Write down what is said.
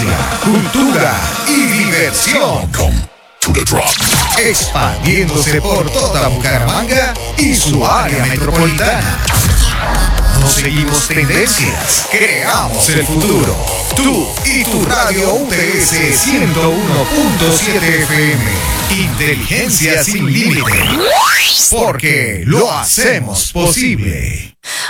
ciencia, cultura y diversión. Expandiéndose por toda Bucaramanga y su área metropolitana. No seguimos tendencias, creamos el futuro. Tú y tu radio UTS 101.7 FM. Inteligencia sin límite. Porque lo hacemos posible.